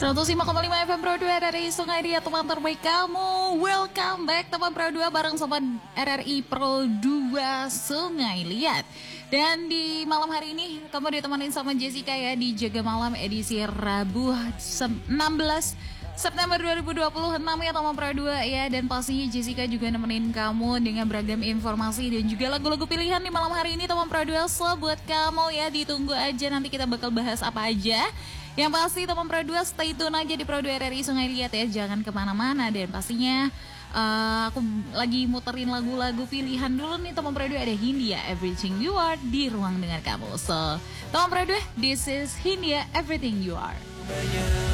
105,5 FM Pro 2 RRI Sungai Dia, teman terbaik kamu. Welcome back teman Pro 2 bareng sobat RRI Pro 2 Sungai Liat. Dan di malam hari ini kamu ditemani sama Jessica ya di Jaga Malam edisi Rabu 16 September 2026 ya teman Pro 2 ya. Dan pastinya Jessica juga nemenin kamu dengan beragam informasi dan juga lagu-lagu pilihan di malam hari ini teman Pro 2. So buat kamu ya ditunggu aja, nanti kita bakal bahas apa aja. Yang pasti teman Pro 2 stay tune aja di Pro 2 RRI Sungai Liat ya, jangan kemana-mana. Dan pastinya aku lagi muterin lagu-lagu pilihan dulu nih teman Pro 2. Ada Hindia Everything You Are di ruang dengar kamu. So teman Pro 2, this is Hindia Everything You Are.